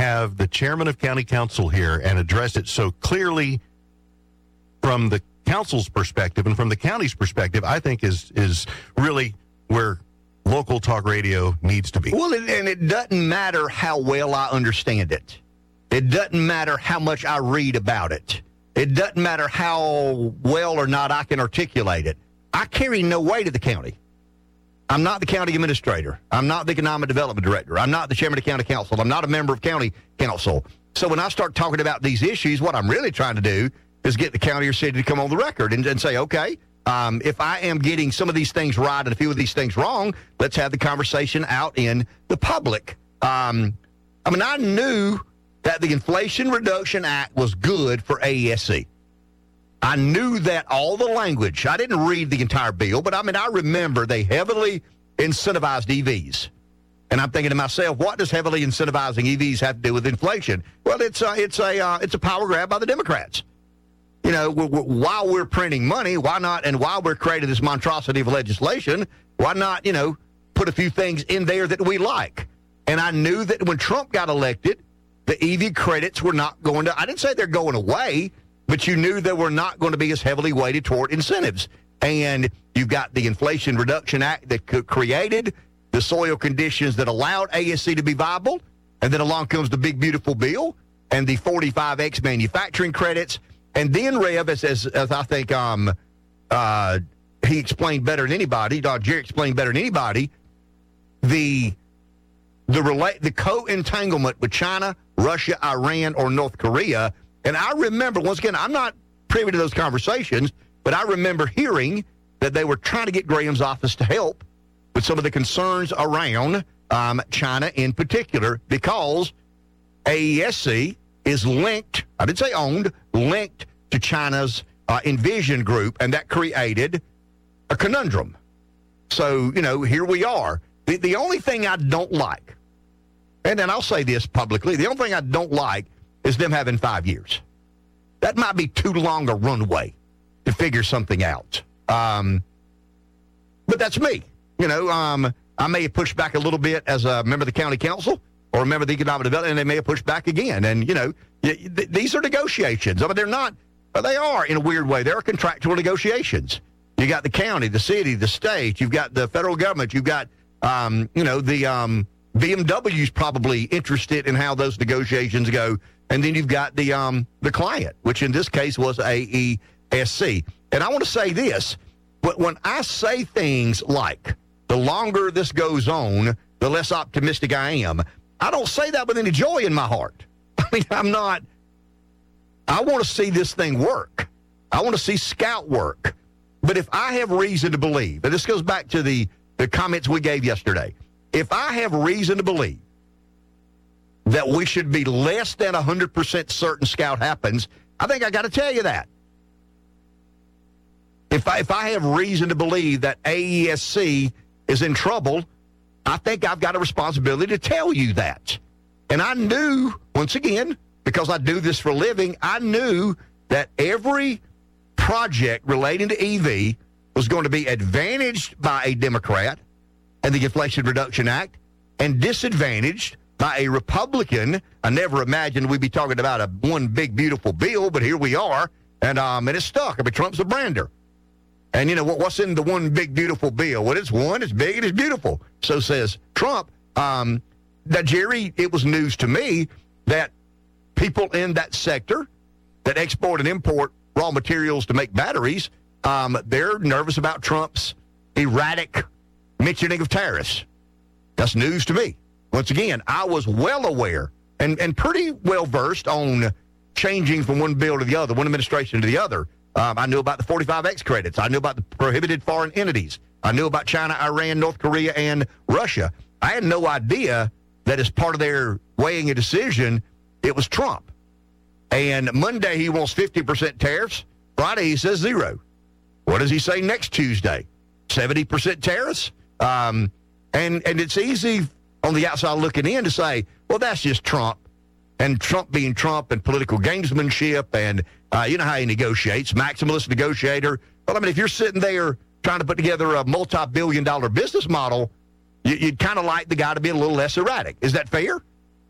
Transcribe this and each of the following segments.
have the chairman of county council here and address it so clearly from the council's perspective and from the county's perspective, I think is really where local talk radio needs to be. Well, and it doesn't matter how well I understand it. It doesn't matter how much I read about it. It doesn't matter how well or not I can articulate it. I carry no weight of the county. I'm not the county administrator. I'm not the economic development director. I'm not the chairman of county council. I'm not a member of county council. So when I start talking about these issues, what I'm really trying to do is get the county or city to come on the record and say, okay, if I am getting some of these things right and a few of these things wrong, let's have the conversation out in the public. I knew that the Inflation Reduction Act was good for AESC. I knew that all the language. I didn't read the entire bill, but I remember they heavily incentivized EVs. And I'm thinking to myself, what does heavily incentivizing EVs have to do with inflation? Well, it's a power grab by the Democrats. You know, while we're printing money, why not? And while we're creating this monstrosity of legislation, why not, put a few things in there that we like? And I knew that when Trump got elected, the EV credits were not going to, I didn't say they're going away, but you knew they were not going to be as heavily weighted toward incentives. And you've got the Inflation Reduction Act that created the soil conditions that allowed ASC to be viable. And then along comes the big, beautiful bill and the 45X manufacturing credits. And then, Rev, as I think he explained better than anybody, Jerry explained better than anybody, the co-entanglement with China, Russia, Iran, or North Korea. And I remember, once again, I'm not privy to those conversations, but I remember hearing that they were trying to get Graham's office to help with some of the concerns around China in particular, because AESC is linked, I didn't say owned, linked to China's Envision Group, and that created a conundrum. So, here we are. The only thing I don't like, and then I'll say this publicly, the only thing I don't like is them having 5 years. That might be too long a runway to figure something out. But that's me. I may have pushed back a little bit as a member of the county council or a member of the economic development, and they may have pushed back again. And, these are negotiations. They're not, but they are in a weird way. There are contractual negotiations. You got the county, the city, the state. You've got the federal government. You've got, the BMW's probably interested in how those negotiations go. And then you've got the client, which in this case was AESC. And I want to say this, but when I say things like, the longer this goes on, the less optimistic I am, I don't say that with any joy in my heart. I want to see this thing work. I want to see Scout work. But if I have reason to believe, and this goes back to the comments we gave yesterday, if I have reason to believe that we should be less than 100% certain Scout happens, I think I got to tell you that. If I have reason to believe that AESC is in trouble, I think I've got a responsibility to tell you that. And I knew, once again, because I do this for a living, I knew that every project relating to EV was going to be advantaged by a Democrat and the Inflation Reduction Act and disadvantaged by a Republican. I never imagined we'd be talking about one big, beautiful bill, but here we are, and it's stuck. Trump's a brander. And what's in the one big, beautiful bill? Well, it's one, it's big, and it's beautiful. So says Trump. That, Jerry, it was news to me that people in that sector that export and import raw materials to make batteries, they're nervous about Trump's erratic mentioning of tariffs. That's news to me. Once again, I was well aware and pretty well versed on changing from one bill to the other, one administration to the other. I knew about the 45X credits. I knew about the prohibited foreign entities. I knew about China, Iran, North Korea, and Russia. I had no idea that as part of their weighing a decision, it was Trump. And Monday he wants 50% tariffs. Friday he says 0. What does he say next Tuesday? 70% tariffs? And it's easy on the outside looking in to say, well, that's just Trump. And Trump being Trump and political gamesmanship and you know how he negotiates, maximalist negotiator. Well, if you're sitting there trying to put together a multi-billion-dollar business model, you'd kind of like the guy to be a little less erratic. Is that fair?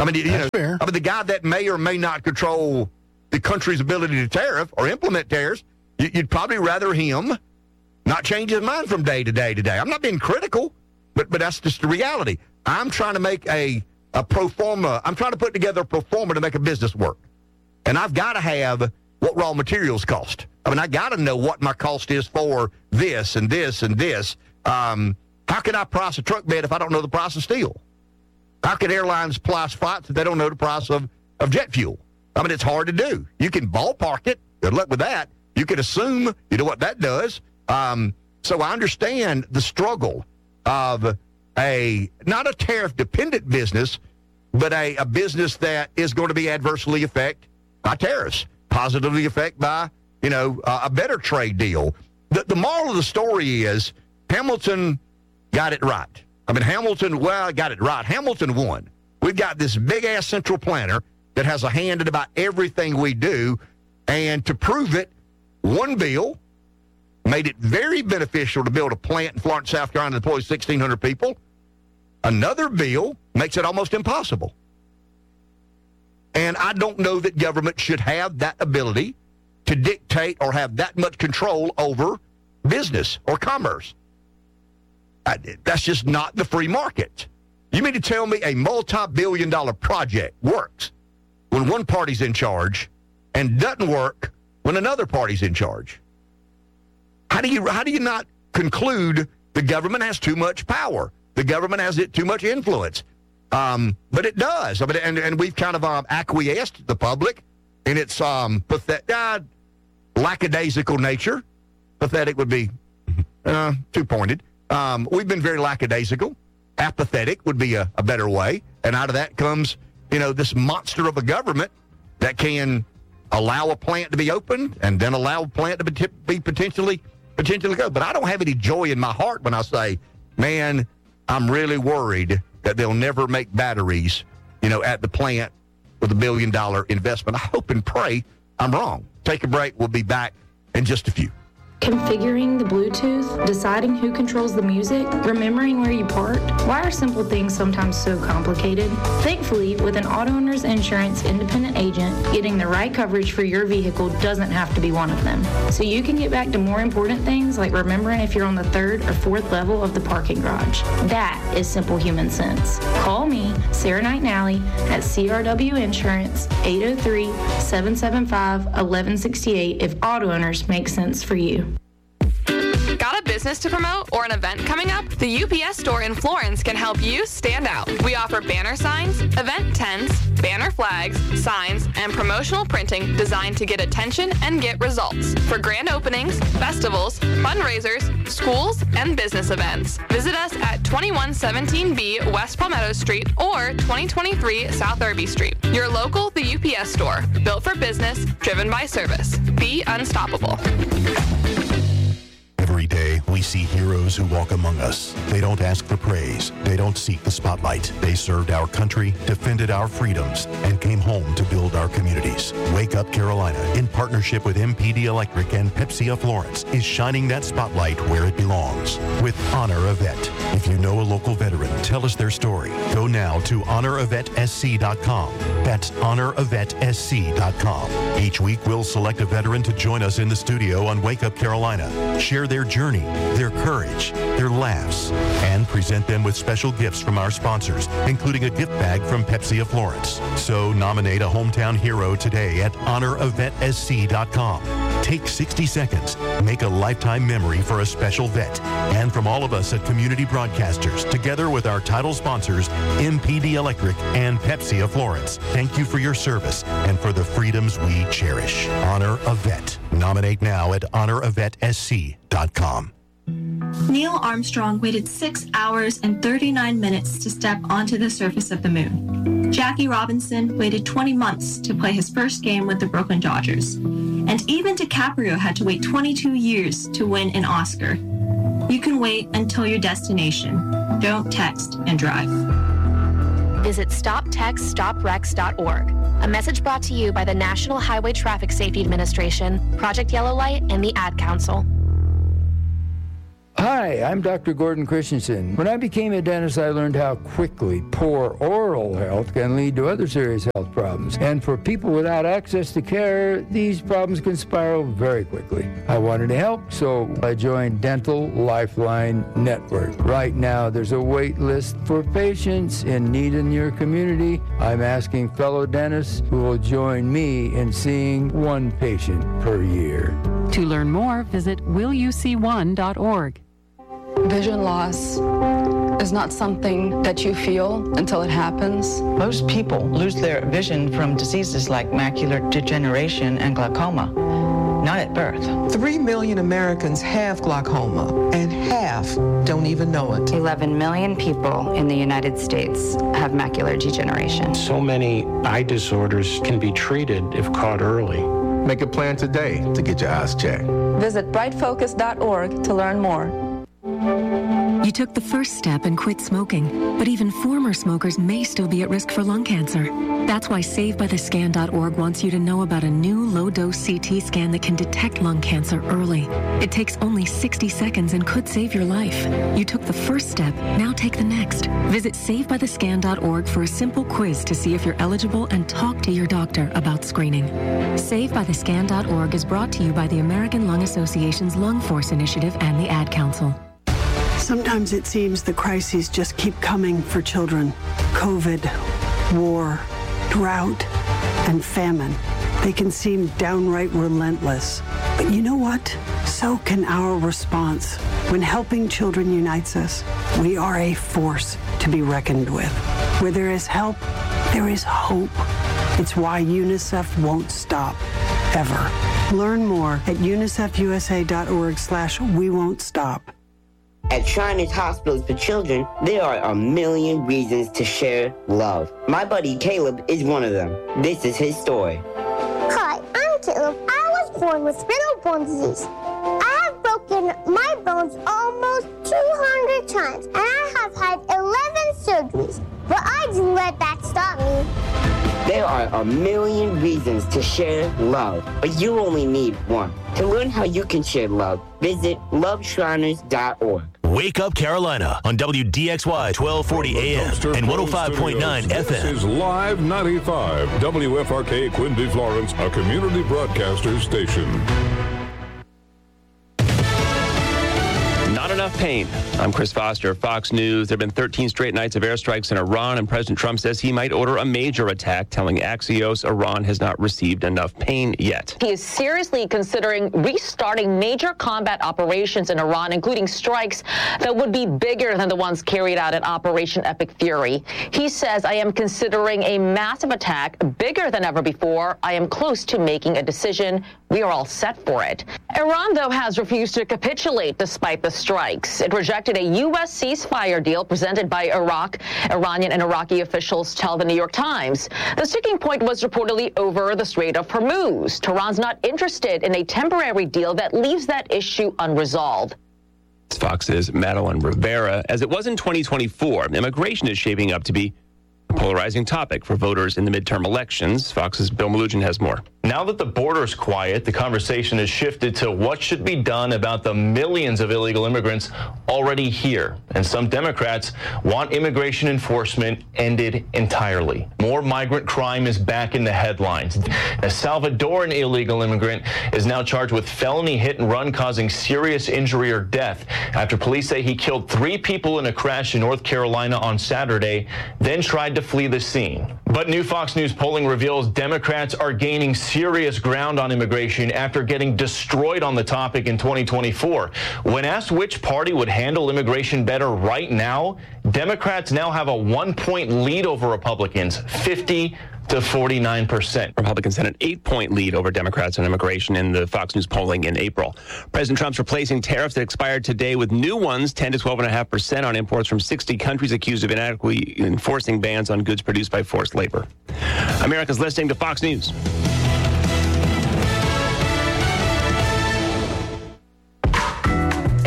I mean, That's fair. I mean, the guy that may or may not control the country's ability to tariff or implement tariffs, you'd probably rather him not change his mind from day to day to day. I'm not being critical, but that's just the reality. I'm trying to make a pro forma. I'm trying to put together a pro forma to make a business work. And I've got to have what raw materials cost. I mean, I got to know what my cost is for this and this and this. How can I price a truck bed if I don't know the price of steel? How can airlines price flights if they don't know the price of jet fuel? I mean, it's hard to do. You can ballpark it. Good luck with that. You can assume you know what that does. So I understand the struggle of not a tariff-dependent business, but a business that is going to be adversely affected by tariffs, positively affected by, a better trade deal. The moral of the story is Hamilton got it right. I mean, Hamilton got it right. Hamilton won. We've got this big-ass central planner that has a hand in about everything we do, and to prove it, one bill made it very beneficial to build a plant in Florence, South Carolina that employs 1,600 people. Another bill makes it almost impossible. And I don't know that government should have that ability to dictate or have that much control over business or commerce. That's just not the free market. You mean to tell me a multi-billion-dollar project works when one party's in charge and doesn't work when another party's in charge? How do you not conclude the government has too much power? The government has too much influence. But it does. I mean, and we've kind of acquiesced the public in its lackadaisical nature. Pathetic would be too pointed. We've been very lackadaisical. Apathetic would be a better way. And out of that comes, this monster of a government that can allow a plant to be opened and then allow a plant to be potentially go. But I don't have any joy in my heart when I say, man, I'm really worried that they'll never make batteries, at the plant with $1 billion investment. I hope and pray I'm wrong. Take a break. We'll be back in just a few. Configuring the Bluetooth, deciding who controls the music, remembering where you parked. Why are simple things sometimes so complicated? Thankfully, with an Auto Owners Insurance independent agent, getting the right coverage for your vehicle doesn't have to be one of them. So you can get back to more important things like remembering if you're on the 3rd or 4th level of the parking garage. That is simple human sense. Call me, Sarah Knight Nally, at CRW Insurance, 803-775-1168 if Auto Owners makes sense for you. Got a business to promote or an event coming up? The UPS store in Florence can help you stand out. We offer banner signs, event tents, banner flags, signs, and promotional printing designed to get attention and get results for grand openings, festivals, fundraisers, schools, and business events. Visit us at 2117B West Palmetto Street or 2023 South Irby Street. Your local, the UPS store, built for business, driven by service. Be unstoppable. Every day, we see heroes who walk among us. They don't ask for praise. They don't seek the spotlight. They served our country, defended our freedoms, and came home to build our communities. Wake Up Carolina, in partnership with MPD Electric and Pepsi of Florence, is shining that spotlight where it belongs with Honor a Vet. If you know a local veteran, tell us their story. Go now to honoravetsc.com. That's honoravetsc.com. Each week, we'll select a veteran to join us in the studio on Wake Up Carolina. Share their journey, their courage, their laughs, and present them with special gifts from our sponsors, including a gift bag from Pepsi of Florence. So nominate a hometown hero today at honoravetsc.com. Take 60 seconds. Make a lifetime memory for a special vet. And from all of us at Community Broadcasters, together with our title sponsors, MPD Electric and Pepsi of Florence, thank you for your service and for the freedoms we cherish. Honor a Vet. Nominate now at honoravetsc.com. Neil Armstrong waited 6 hours and 39 minutes to step onto the surface of the moon. Jackie Robinson waited 20 months to play his first game with the Brooklyn Dodgers. And even DiCaprio had to wait 22 years to win an Oscar. You can wait until your destination. Don't text and drive. Visit StopTextStopWrecks.org. A message brought to you by the National Highway Traffic Safety Administration, Project Yellow Light, and the Ad Council. Hi, I'm Dr. Gordon Christensen. When I became a dentist, I learned how quickly poor oral health can lead to other serious health problems. And for people without access to care, these problems can spiral very quickly. I wanted to help, so I joined Dental Lifeline Network. Right now, there's a wait list for patients in need in your community. I'm asking fellow dentists who will join me in seeing one patient per year. To learn more, visit willyouseeone.org. Vision loss is not something that you feel until it happens. Most people lose their vision from diseases like macular degeneration and glaucoma, not at birth. 3 million Americans have glaucoma, and half don't even know it. 11 million people in the United States have macular degeneration. So many eye disorders can be treated if caught early. Make a plan today to get your eyes checked. Visit brightfocus.org to learn more. You took the first step and quit smoking, but even former smokers may still be at risk for lung cancer. That's why SaveByTheScan.org wants you to know about a new low-dose CT scan that can detect lung cancer early. It takes only 60 seconds and could save your life. You took the first step, now take the next. Visit SaveByTheScan.org for a simple quiz to see if you're eligible and talk to your doctor about screening. SaveByTheScan.org is brought to you by the American Lung Association's Lung Force Initiative and the Ad Council. Sometimes it seems the crises just keep coming for children. COVID, war, drought, and famine. They can seem downright relentless. But you know what? So can our response. When helping children unites us, we are a force to be reckoned with. Where there is help, there is hope. It's why UNICEF won't stop, ever. Learn more at unicefusa.org/we won't stop. At Shriners Hospitals for Children, there are a million reasons to share love. My buddy Caleb is one of them. This is his story. Hi, I'm Caleb. I was born with brittle bone disease. I have broken my bones almost 200 times, and I have had 11 surgeries. But I didn't let that stop me. There are a million reasons to share love, but you only need one. To learn how you can share love, visit loveshriners.org. Wake Up Carolina on WDXY 1240 AM and 105.9 FM. This is Live 95, WFRK Quincy, Florence, a community broadcaster station. Not enough pain. I'm Chris Foster, Fox News. There have been 13 straight nights of airstrikes in Iran, and President Trump says he might order a major attack, telling Axios Iran has not received enough pain yet. He is seriously considering restarting major combat operations in Iran, including strikes that would be bigger than the ones carried out in Operation Epic Fury. He says, I am considering a massive attack bigger than ever before. I am close to making a decision. We are all set for it. Iran, though, has refused to capitulate despite the strikes. It rejected a U.S. ceasefire deal presented by Iraq. Iranian and Iraqi officials tell the New York Times. The sticking point was reportedly over the Strait of Hormuz. Tehran's not interested in a temporary deal that leaves that issue unresolved. Fox's Madeline Rivera. As it was in 2024, immigration is shaping up to be a polarizing topic for voters in the midterm elections. Fox's Bill Malugin has more. Now that the border's quiet, the conversation has shifted to what should be done about the millions of illegal immigrants already here. And some Democrats want immigration enforcement ended entirely. More migrant crime is back in the headlines. A Salvadoran illegal immigrant is now charged with felony hit and run causing serious injury or death after police say he killed 3 people in a crash in North Carolina on Saturday, then tried to flee the scene. But new Fox News polling reveals Democrats are gaining serious ground on immigration after getting destroyed on the topic in 2024. When asked which party would handle immigration better right now, Democrats now have a 1-point lead over Republicans, 50 to 49%. Republicans had an 8-point lead over Democrats on immigration in the Fox News polling in April. President Trump's replacing tariffs that expired today with new ones, 10 to 12.5% on imports from 60 countries accused of inadequately enforcing bans on goods produced by forced labor. America's listening to Fox News.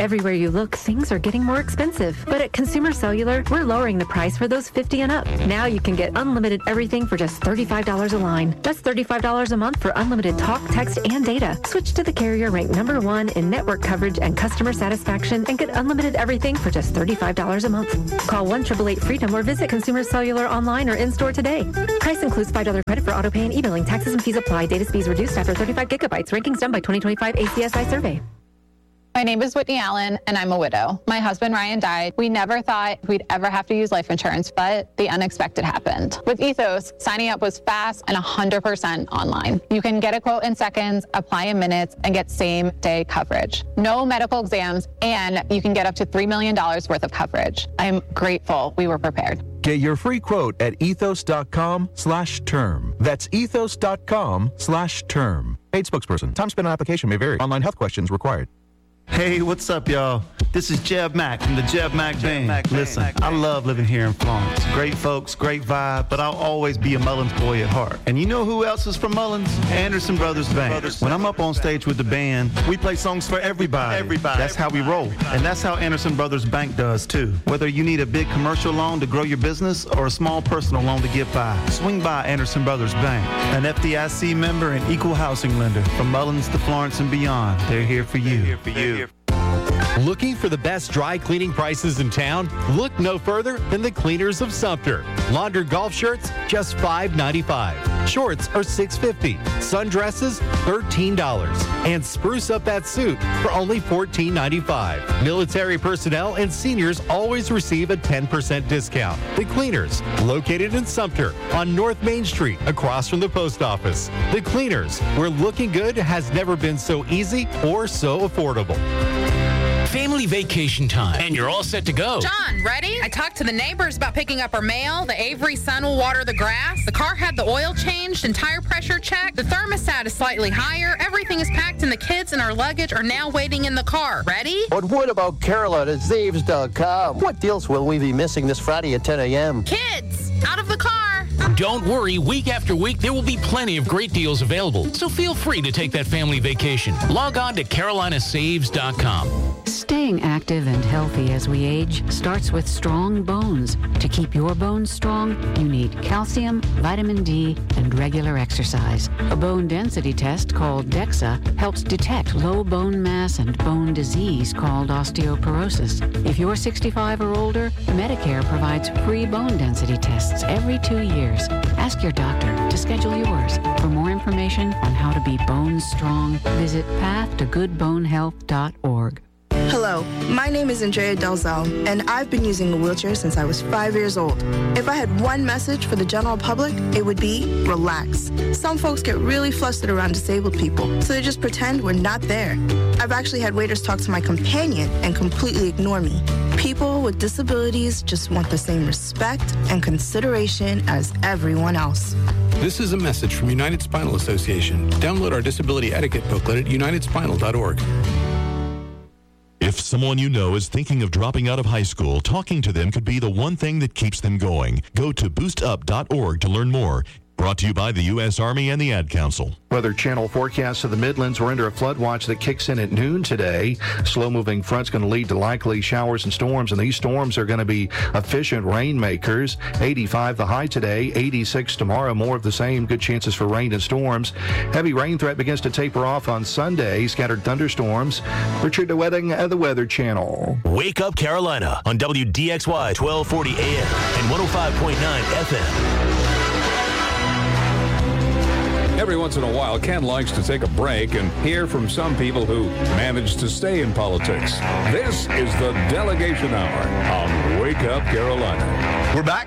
Everywhere you look, things are getting more expensive. But at Consumer Cellular, we're lowering the price for those 50 and up. Now you can get unlimited everything for just $35 a line. That's $35 a month for unlimited talk, text, and data. Switch to the carrier ranked number 1 in network coverage and customer satisfaction and get unlimited everything for just $35 a month. Call 1-888-FREEDOM or visit Consumer Cellular online or in-store today. Price includes $5 credit for autopay and e-billing. Taxes and fees apply. Data speeds reduced after 35 gigabytes. Rankings done by 2025 ACSI survey. My name is Whitney Allen, and I'm a widow. My husband, Ryan, died. We never thought we'd ever have to use life insurance, but the unexpected happened. With Ethos, signing up was fast and 100% online. You can get a quote in seconds, apply in minutes, and get same-day coverage. No medical exams, and you can get up to $3 million worth of coverage. I'm grateful we were prepared. Get your free quote at ethos.com/term. That's ethos.com/term. Paid spokesperson. Time spent on application may vary. Online health questions required. Hey, what's up, y'all? This is Jeb Mack from the Jeb Mack Band. Listen, I love living here in Florence. Great folks, great vibe, but I'll always be a Mullins boy at heart. And you know who else is from Mullins? Anderson Brothers Band. When I'm up on stage with the band, we play songs for everybody. That's how we roll. And that's how Anderson Brothers Bank does, too. Whether you need a big commercial loan to grow your business or a small personal loan to get by, swing by Anderson Brothers Bank. An FDIC member and equal housing lender. From Mullins to Florence and beyond, they're here for you. Looking for the best dry cleaning prices in town? Look no further than the Cleaners of Sumter. Laundered golf shirts, just $5.95. Shorts are $6.50. Sundresses, $13. And spruce up that suit for only $14.95. Military personnel and seniors always receive a 10% discount. The Cleaners, located in Sumter on North Main Street, across from the post office. The Cleaners, where looking good has never been so easy or so affordable. Family vacation time, and you're all set to go. John, ready? I talked to the neighbors about picking up our mail. The Avery son will water the grass. The car had the oil changed and tire pressure checked. The thermostat is slightly higher. Everything is packed, and the kids and our luggage are now waiting in the car. Ready? But what about Carolyn at Zaves.com? What deals will we be missing this Friday at 10 a.m.? Kids, out of the car. Don't worry, week after week, there will be plenty of great deals available. So feel free to take that family vacation. Log on to CarolinaSaves.com. Staying active and healthy as we age starts with strong bones. To keep your bones strong, you need calcium, vitamin D, and regular exercise. A bone density test called DEXA helps detect low bone mass and bone disease called osteoporosis. If you're 65 or older, Medicare provides free bone density tests every 2 years. Ask your doctor to schedule yours. For more information on how to be bone strong, visit pathtogoodbonehealth.org. Hello, my name is Andrea Delzell, and I've been using a wheelchair since I was 5 years old. If I had one message for the general public, it would be relax. Some folks get really flustered around disabled people, so they just pretend we're not there. I've actually had waiters talk to my companion and completely ignore me. People with disabilities just want the same respect and consideration as everyone else. This is a message from United Spinal Association. Download our disability etiquette booklet at unitedspinal.org. If someone you know is thinking of dropping out of high school, talking to them could be the one thing that keeps them going. Go to boostup.org to learn more. Brought to you by the U.S. Army and the Ad Council. Weather Channel forecasts of the Midlands. We're under a flood watch that kicks in at noon today. Slow-moving front's going to lead to likely showers and storms, and these storms are going to be efficient rainmakers. 85 the high today, 86 tomorrow. More of the same. Good chances for rain and storms. Heavy rain threat begins to taper off on Sunday. Scattered thunderstorms. Richard DeWetting of the Weather Channel. Wake Up Carolina on WDXY 1240 AM and 105.9 FM. Every once in a while, Ken likes to take a break and hear from some people who managed to stay in politics. This is the Delegation Hour on Wake Up Carolina. We're back,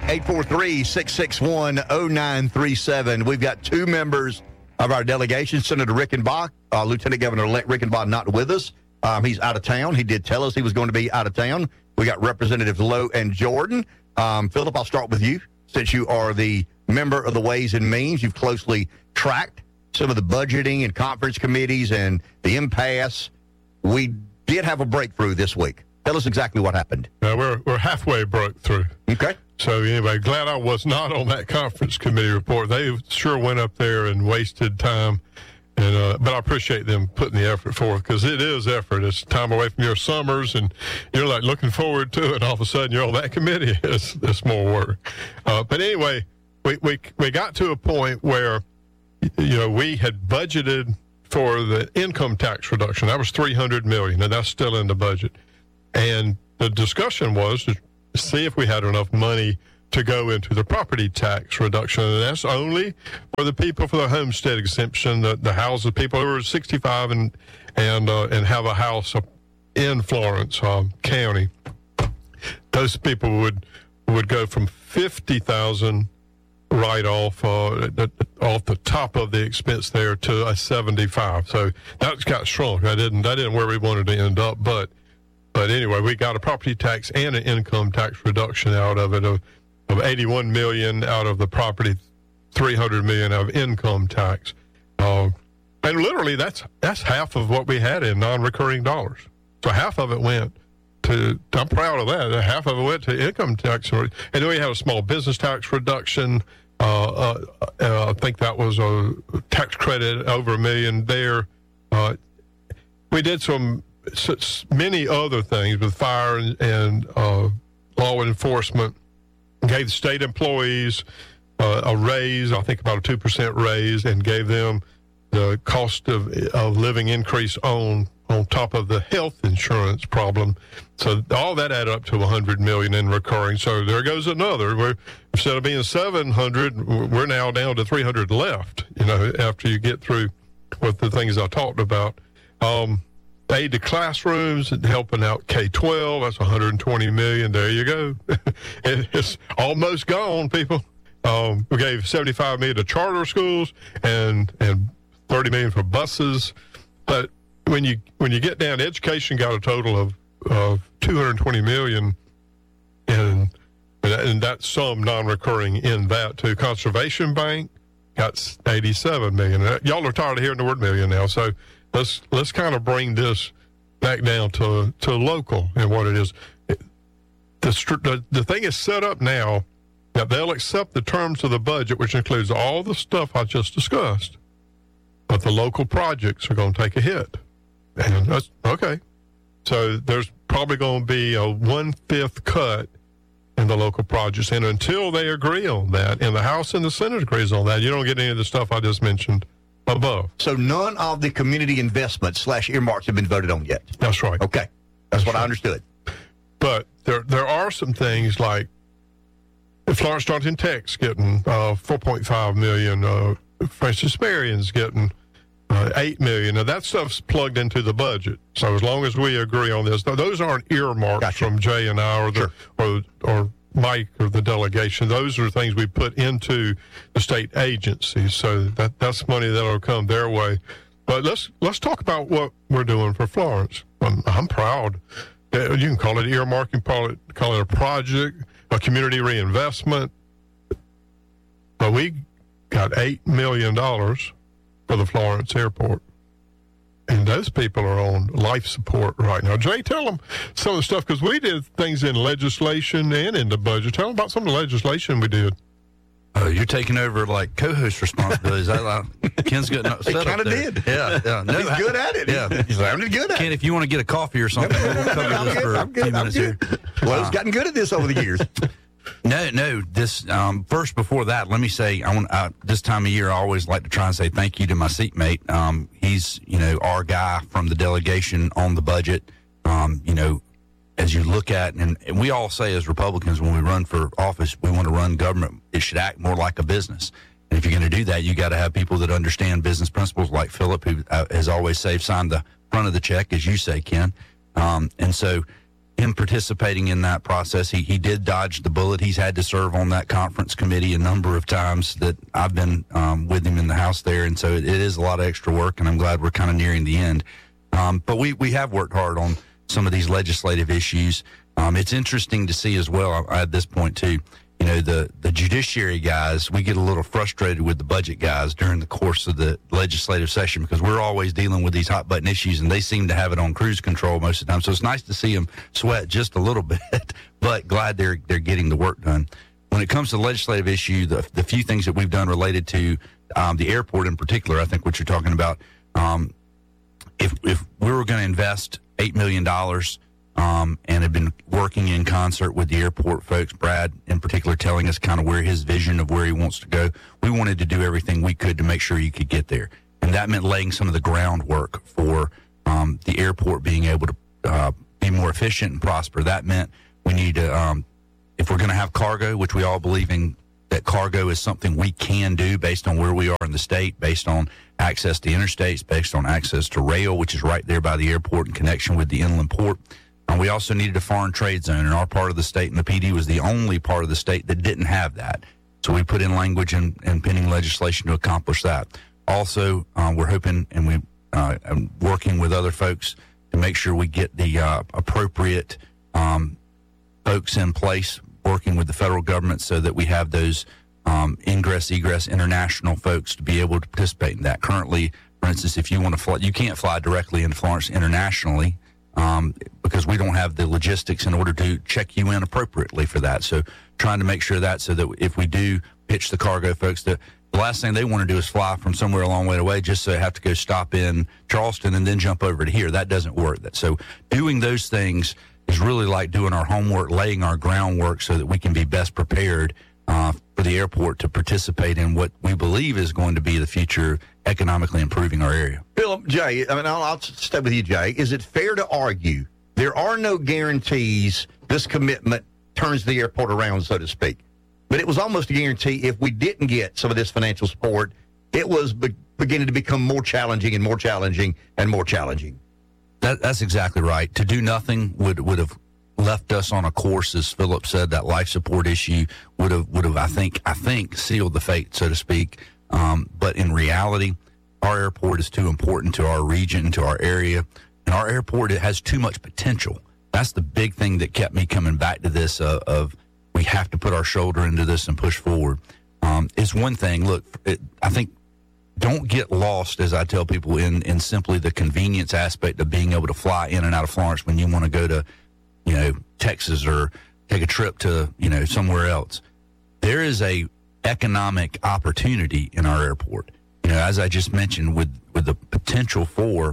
843-661-0937. We've got two members of our delegation, Senator Rickenbach, Lieutenant Governor-elect Rickenbach, not with us. He's out of town. He did tell us he was going to be out of town. We got Representatives Lowe and Jordan. Philip, I'll start with you. Since you are the member of the Ways and Means, you've closely tracked some of the budgeting and conference committees and the impasse. We did have a breakthrough this week. Tell us exactly what happened. We're halfway broke through. Okay. So anyway, glad I was not on that conference committee report. They sure went up there and wasted time And but I appreciate them putting the effort forth, because it is effort. It's time away from your summers, and you're like looking forward to it. And all of a sudden, you're on that committee. It's more work. But anyway, we got to a point where, we had budgeted for the income tax reduction. That was $300 million, and that's still in the budget. And the discussion was to see if we had enough money to go into the property tax reduction, and that's only for the people for the homestead exemption, the houses, people who are 65 and have a house in Florence County. Those people would go from $50,000 write-off off the top of the expense there to a $75,000. So that got shrunk. That didn't where we wanted to end up, but anyway, we got a property tax and an income tax reduction out of it of $81 million out of the property, $300 million of income tax, and literally that's half of what we had in non-recurring dollars. So half of it went to. I'm proud of that. Half of it went to income tax, and then we had a small business tax reduction. I think that was a tax credit over $1 million there. We did many other things with fire and law enforcement. Gave state employees a raise, I think about a 2% raise, and gave them the cost of living increase on top of the health insurance problem. So all that added up to $100 million in recurring. So there goes another. Instead of being 700, we're now down to 300 left, after you get through with the things I talked about. Aid to classrooms and helping out K-12, that's $120 million. There you go. It's almost gone, people. We gave $75 million to charter schools and $30 million for buses. But when you get down, education got a total of $220 million, and that's some non-recurring in that too. Conservation Bank got $87 million. Y'all are tired of hearing the word million now, so let's kind of bring this back down to local and what it is. The thing is set up now that they'll accept the terms of the budget, which includes all the stuff I just discussed, but the local projects are going to take a hit. And that's okay. So there's probably going to be a 1/5 cut in the local projects. And until they agree on that, and the House and the Senate agrees on that, you don't get any of the stuff I just mentioned above. So none of the community investments / earmarks have been voted on yet? That's right. Okay. That's what I understood. But there are some things like Florence Darlington Tech's getting $4.5 million. Francis Marion's getting $8 million. Now, that stuff's plugged into the budget. So as long as we agree on this, those aren't earmarks from Jay and I or Mike or the delegation. Those are things we put into the state agencies. So that's money that'll come their way. But let's talk about what we're doing for Florence. I'm proud. You can call it earmarking, call it a project, a community reinvestment. But we got $8 million for the Florence Airport. And those people are on life support right now. Jay, tell them some of the stuff, because we did things in legislation and in the budget. Tell them about some of the legislation we did. You're taking over like co-host responsibilities. Ken's getting upset. He kind of did. Yeah. No, he's good at it. Yeah, he's sounded good at it. Ken, if you want to get a coffee or something, we'll cover this for a few minutes here. Well, he's gotten good at this over the years. No. This first, before that, let me say, this time of year, I always like to try and say thank you to my seatmate. He's our guy from the delegation on the budget. As you look at, and we all say as Republicans when we run for office, we want to run government. It should act more like a business. And if you're going to do that, you got to have people that understand business principles, like Philip, who has always signed the front of the check, as you say, Ken. And so, in participating in that process, he did dodge the bullet. He's had to serve on that conference committee a number of times that I've been with him in the House there. And so it is a lot of extra work, and I'm glad we're kind of nearing the end. But we have worked hard on some of these legislative issues. It's interesting to see as well, at this point too, the judiciary guys, we get a little frustrated with the budget guys during the course of the legislative session because we're always dealing with these hot button issues, and they seem to have it on cruise control most of the time. So it's nice to see them sweat just a little bit, but glad they're getting the work done. When it comes to the legislative issue, the few things that we've done related to the airport in particular, I think what you're talking about, if we were going to invest $8 million and have been working in concert with the airport folks, Brad in particular telling us kind of where his vision of where he wants to go, we wanted to do everything we could to make sure you could get there. And that meant laying some of the groundwork for the airport being able to be more efficient and prosper. That meant we need to, if we're going to have cargo, which we all believe in, that cargo is something we can do based on where we are in the state, based on access to interstates, based on access to rail, which is right there by the airport in connection with the inland port. And we also needed a foreign trade zone, and our part of the state, and the PD was the only part of the state that didn't have that. So we put in language and pending legislation to accomplish that. Also, we're hoping, and we working with other folks to make sure we get the appropriate folks in place, working with the federal government so that we have those ingress, egress, international folks to be able to participate in that. Currently, for instance, if you want to fly, you can't fly directly into Florence internationally because we don't have the logistics in order to check you in appropriately for that. So trying to make sure that so that if we do pitch the cargo folks, that the last thing they want to do is fly from somewhere a long way away just so they have to go stop in Charleston and then jump over to here. That doesn't work. So doing those things is really like doing our homework, laying our groundwork so that we can be best prepared for the airport to participate in what we believe is going to be the future economically improving our area. Philip, Jay, I'll stay with you, Jay. Is it fair to argue there are no guarantees this commitment turns the airport around, so to speak? But it was almost a guarantee if we didn't get some of this financial support, it was beginning to become more challenging and more challenging and more challenging. That's exactly right. To do nothing would have left us on a course, as Philip said. That life support issue would have I think sealed the fate, so to speak. But in reality, our airport is too important to our region, to our area, and our airport, it has too much potential. That's the big thing that kept me coming back to this of we have to put our shoulder into this and push forward. It's one thing. Look, I think don't get lost, as I tell people, in simply the convenience aspect of being able to fly in and out of Florence when you want to go to, Texas or take a trip to, somewhere else. There is a economic opportunity in our airport. As I just mentioned, with the potential for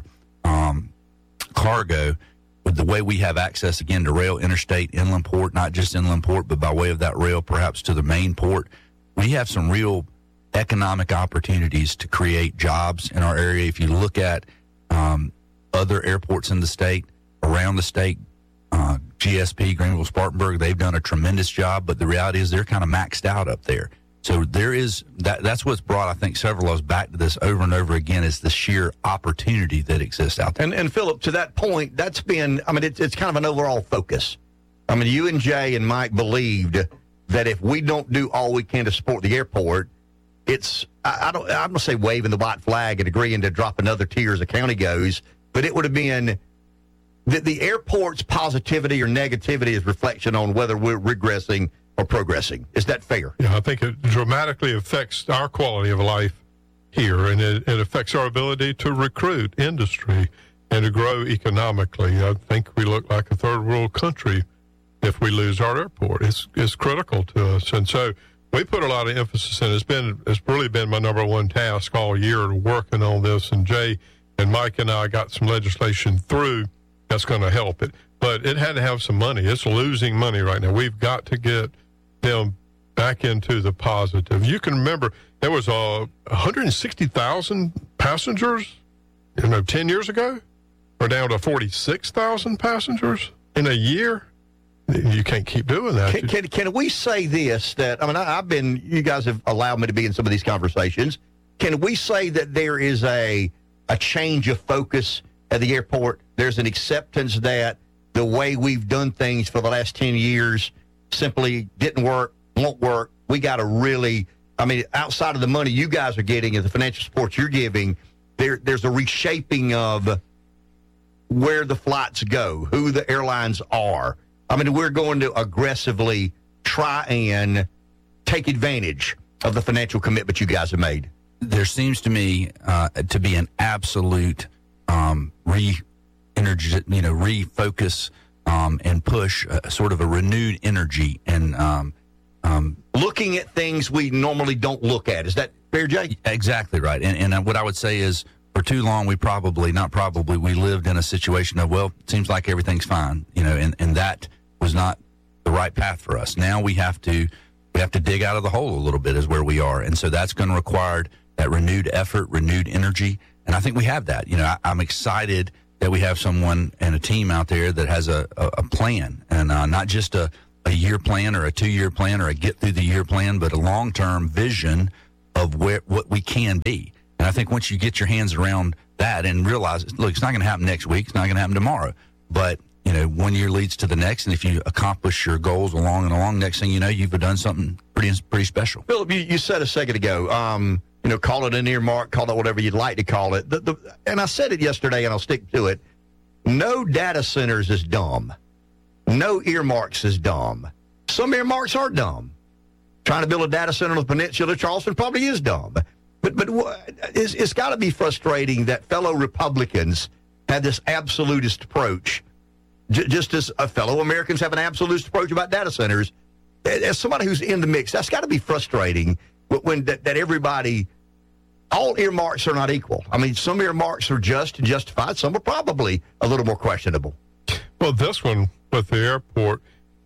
cargo, with the way we have access, again, to rail, interstate, inland port, not just inland port, but by way of that rail, perhaps to the main port, we have some real economic opportunities to create jobs in our area. If you look at other airports in the state, around the state, GSP, Greenville, Spartanburg, they've done a tremendous job, but the reality is they're kind of maxed out up there. So there is that's what's brought, I think, several of us back to this over and over again, is the sheer opportunity that exists out there. And Philip, to that point, that's been, it's kind of an overall focus. You and Jay and Mike believed that if we don't do all we can to support the airport, it's, I'm going to say waving the white flag and agreeing to drop another tier as the county goes, but it would have been that the airport's positivity or negativity is reflection on whether we're regressing or progressing. Is that fair? Yeah, I think it dramatically affects our quality of life here, and it affects our ability to recruit industry and to grow economically. I think we look like a third world country if we lose our airport. It's critical to us, and so we put a lot of emphasis in. It's really been my number one task all year, working on this. And Jay and Mike and I got some legislation through that's going to help it, but it had to have some money. It's losing money right now. We've got to get them back into the positive. You can remember there was 160,000 passengers, 10 years ago. We're down to 46,000 passengers in a year. You can't keep doing that. Can we say this, that, you guys have allowed me to be in some of these conversations. Can we say that there is a change of focus at the airport? There's an acceptance that the way we've done things for the last 10 years simply didn't work, won't work. We got to really, outside of the money you guys are getting and the financial support you're giving, there's a reshaping of where the flights go, who the airlines are. We're going to aggressively try and take advantage of the financial commitment you guys have made. There seems to me to be an absolute refocus and push, sort of a renewed energy and looking at things we normally don't look at. Is that fair, Jay? Exactly right. And what I would say is, for too long, we lived in a situation of, well, it seems like everything's fine, and that was not the right path for us. Now we have to dig out of the hole a little bit is where we are. And so that's going to require that renewed effort, renewed energy. And I think we have that. I'm excited that we have someone and a team out there that has a plan, and not just a year plan or a 2-year plan or a get through the year plan, but a long-term vision of what we can be. And I think once you get your hands around that and realize, look, it's not going to happen next week, it's not going to happen tomorrow, but 1 year leads to the next, and if you accomplish your goals along, next thing you know, you've done something pretty special. Philip, you said a second ago, call it an earmark, call it whatever you'd like to call it. And I said it yesterday, and I'll stick to it. No data centers is dumb. No earmarks is dumb. Some earmarks are dumb. Trying to build a data center on the peninsula of Charleston probably is dumb. But it's got to be frustrating that fellow Republicans had this absolutist approach, just as fellow Americans have an absolutist approach about data centers. As somebody who's in the mix, that's got to be frustrating when that everybody, all earmarks are not equal. I mean, some earmarks are just and justified. Some are probably a little more questionable. Well, this one with the airport,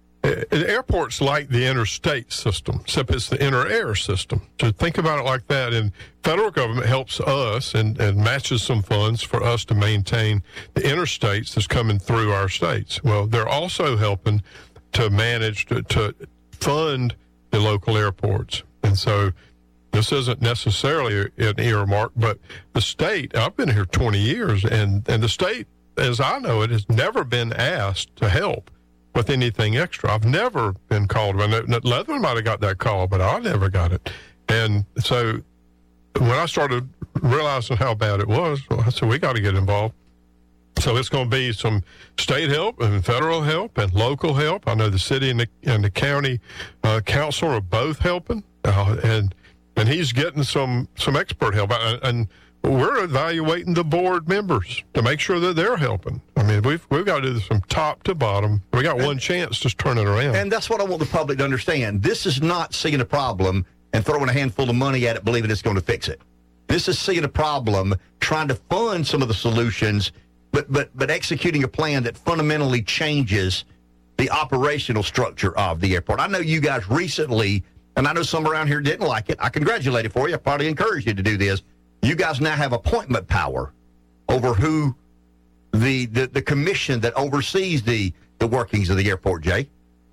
the airport's like the interstate system, except it's the inter-air system. So think about it like that. And federal government helps us and matches some funds for us to maintain the interstates that's coming through our states. Well, they're also helping to manage, to fund the local airports. And so this isn't necessarily an earmark, but the state, I've been here 20 years, and the state, as I know it, has never been asked to help with anything extra. I've never been called. Leatherman might have got that call, but I never got it. And so when I started realizing how bad it was, I said, we got to get involved. So it's going to be some state help and federal help and local help. I know the city and the county council are both helping, and he's getting some expert help. And we're evaluating the board members to make sure that they're helping. I mean, we've got to do this from top to bottom. We got one chance to turn it around. And that's what I want the public to understand. This is not seeing a problem and throwing a handful of money at it, believing it's going to fix it. This is seeing a problem, trying to fund some of the solutions, but executing a plan that fundamentally changes the operational structure of the airport. I know you guys recently, and I know some around here didn't like it. I congratulate you for you. I probably encourage you to do this. You guys now have appointment power over who the commission that oversees the workings of the airport, Jay.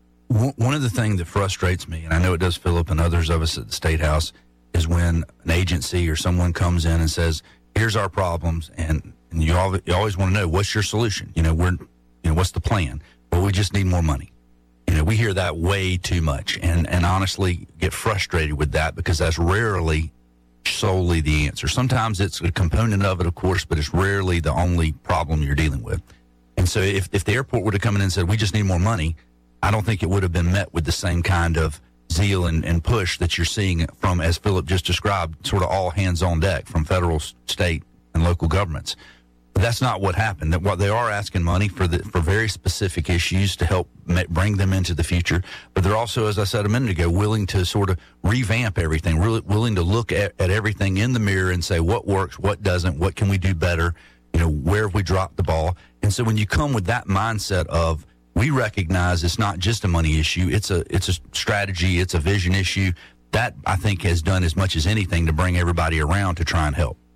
One of the things that frustrates me, and I know it does Philip and others of us at the State House, is when an agency or someone comes in and says, here's our problems, and you always want to know, what's your solution? What's the plan? Well, we just need more money. We hear that way too much, and honestly get frustrated with that, because that's rarely solely the answer. Sometimes it's a component of it, of course, but it's rarely the only problem you're dealing with. And so if the airport would have come in and said, we just need more money, I don't think it would have been met with the same kind of zeal and push that you're seeing from, as Philip just described, sort of all hands on deck from federal, state, and local governments. But that's not what happened. That what they are asking money for very specific issues to help bring them into the future. But they're also, as I said a minute ago, willing to sort of revamp everything, really willing to look at everything in the mirror and say what works, what doesn't, what can we do better, where have we dropped the ball. And so when you come with that mindset of, we recognize it's not just a money issue, it's a strategy, it's a vision issue, that I think has done as much as anything to bring everybody around to try and help.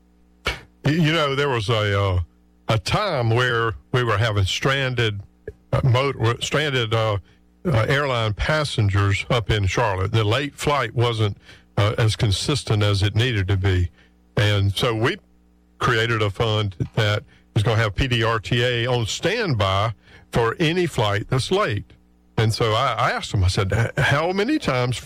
There was a time where we were having stranded airline passengers up in Charlotte. The late flight wasn't as consistent as it needed to be. And so we created a fund that is going to have PDRTA on standby for any flight that's late. And so I asked them, I said, how many times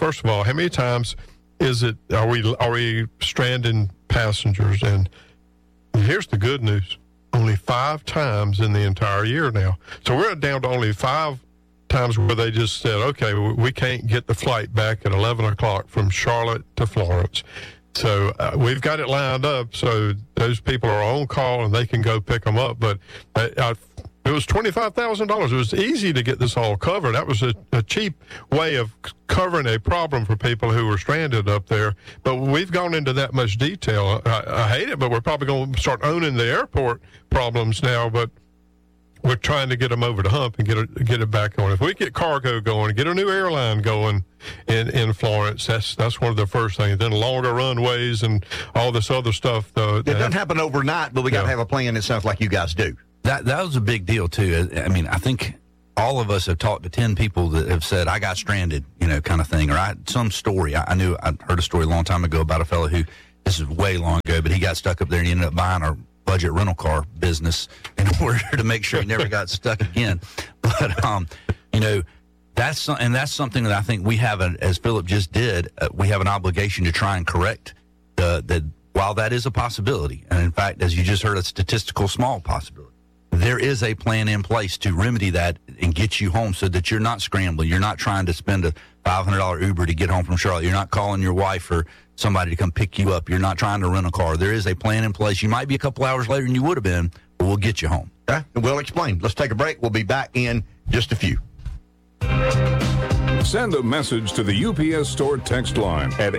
are we stranding passengers? And here's the good news. Only 5 times in the entire year now. So we're down to only 5 times where they just said, okay, we can't get the flight back at 11 o'clock from Charlotte to Florence. So we've got it lined up so those people are on call and they can go pick them up. But it was $25,000. It was easy to get this all covered. That was a cheap way of covering a problem for people who were stranded up there. But we've gone into that much detail. I hate it, but we're probably going to start owning the airport problems now. But we're trying to get them over the hump and get it back on. If we get cargo going, get a new airline going in Florence, that's one of the first things. Then longer runways and all this other stuff. It doesn't happen overnight, but we got to have a plan. It sounds like you guys do. That was a big deal too. I mean, I think all of us have talked to 10 people that have said, I got stranded, kind of thing, or some story. I heard a story a long time ago about a fellow who, this is way long ago, but he got stuck up there and he ended up buying our budget rental car business in order to make sure he never got stuck again. But, that's something that I think we have, as Philip just did, we have an obligation to try and correct that while that is a possibility. And in fact, as you just heard, a statistical small possibility. There is a plan in place to remedy that and get you home so that you're not scrambling. You're not trying to spend a $500 Uber to get home from Charlotte. You're not calling your wife or somebody to come pick you up. You're not trying to rent a car. There is a plan in place. You might be a couple hours later than you would have been, but we'll get you home. Okay, we'll explain. Let's take a break. We'll be back in just a few. Send a message to the UPS Store text line at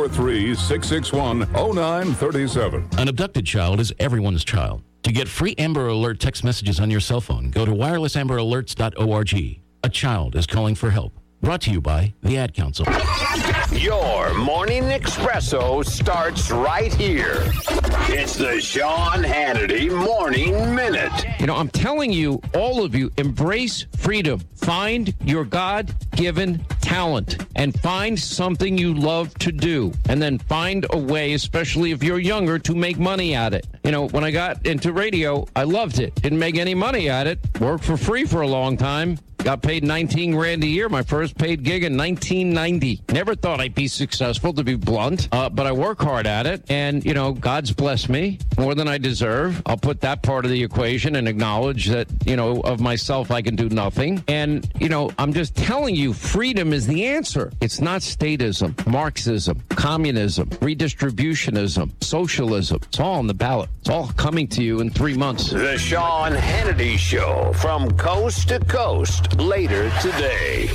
843-661-0937. An abducted child is everyone's child. To get free Amber Alert text messages on your cell phone, go to wirelessamberalerts.org. A child is calling for help. Brought to you by the Ad Council. Your morning espresso starts right here. It's the Sean Hannity Morning Minute. I'm telling you, all of you, embrace freedom. Find your God-given talent and find something you love to do. And then find a way, especially if you're younger, to make money at it. When I got into radio, I loved it. Didn't make any money at it. Worked for free for a long time. Got paid $19,000 a year, my first paid gig in 1990. Never thought I'd be successful, to be blunt, but I work hard at it. And, God's blessed me more than I deserve. I'll put that part of the equation and acknowledge that, of myself, I can do nothing. And, I'm just telling you, freedom is the answer. It's not statism, Marxism, communism, redistributionism, socialism. It's all on the ballot. It's all coming to you in 3 months. The Sean Hannity Show, from coast to coast. Later today.